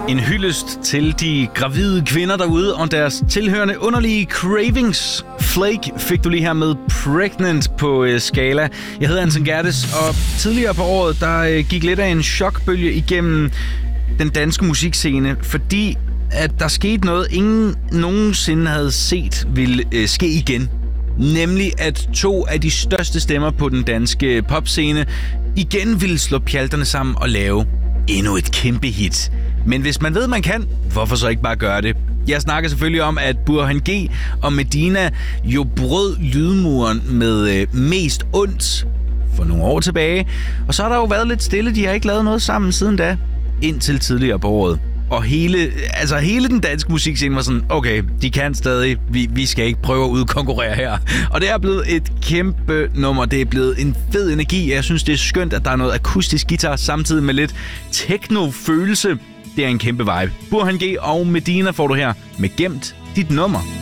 En hyldest til de gravide kvinder derude og deres tilhørende underlige cravings. Flake fik du lige her med Pregnant på Skala. Jeg hedder Anton Gerdes, og tidligere på året, der gik lidt af en chokbølge igennem den danske musikscene, fordi at der skete noget, ingen nogensinde havde set ville ske igen. Nemlig at 2 af de største stemmer på den danske popscene igen ville slå pjalterne sammen og lave endnu et kæmpe hit. Men hvis man ved, man kan, hvorfor så ikke bare gøre det? Jeg snakker selvfølgelig om, at Burhan G og Medina jo brød lydmuren med Mest Ondt for nogle år tilbage. Og så har der jo været lidt stille, de har ikke lavet noget sammen siden da, indtil tidligere på året. Og hele den danske musikscene var sådan, okay, de kan stadig, vi skal ikke prøve at udkonkurrere her. Og det er blevet et kæmpe nummer, det er blevet en fed energi. Jeg synes, det er skønt, at der er noget akustisk guitar, samtidig med lidt techno-følelse. Det er en kæmpe vibe. Burhan G og Medina får du her med Gemt dit nummer.